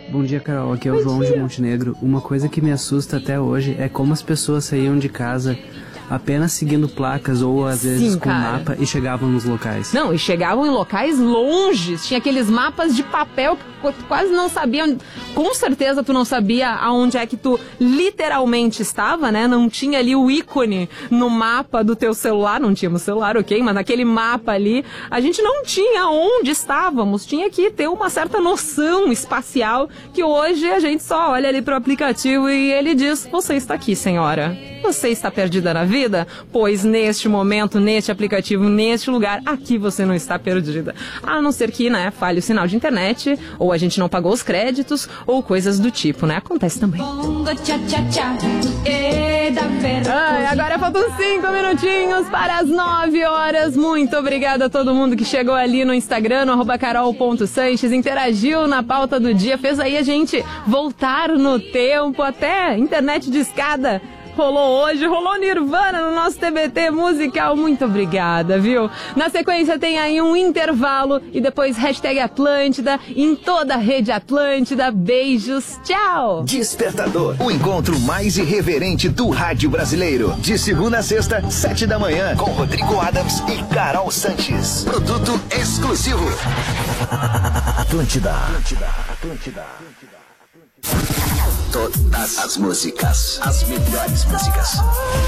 Bom dia, Carol. Aqui é o João de Montenegro. Uma coisa que me assusta até hoje é como as pessoas saíam de casa apenas seguindo placas ou às vezes com mapa e chegavam nos locais. Não, e chegavam em locais longes. Tinha aqueles mapas de papel que tu quase não sabia. Com certeza tu não sabia aonde é que tu literalmente estava, né? Não tinha ali o ícone no mapa do teu celular. Não tínhamos celular, ok? Mas naquele mapa ali, a gente não tinha onde estávamos. Tinha que ter uma certa noção espacial que hoje a gente só olha ali pro aplicativo e ele diz: você está aqui, senhora. Você está perdida na vida? Pois neste momento, neste aplicativo, neste lugar, aqui você não está perdida. A não ser que, né, falhe o sinal de internet, ou a gente não pagou os créditos, ou coisas do tipo, né? Acontece também. Agora faltam 5 minutinhos para as 9 horas. Muito obrigada a todo mundo que chegou ali no Instagram, no @carol.sanches, interagiu na pauta do dia, fez aí a gente voltar no tempo, até internet de escada. Rolou hoje, rolou Nirvana no nosso TBT musical. Muito obrigada, viu? Na sequência tem aí um intervalo e depois #Atlântida em toda a rede Atlântida. Beijos, tchau! Despertador, o encontro mais irreverente do rádio brasileiro. De segunda a sexta, 7 da manhã, com Rodrigo Adams e Carol Sanches. Produto exclusivo. Atlântida. Todas as músicas, as melhores músicas.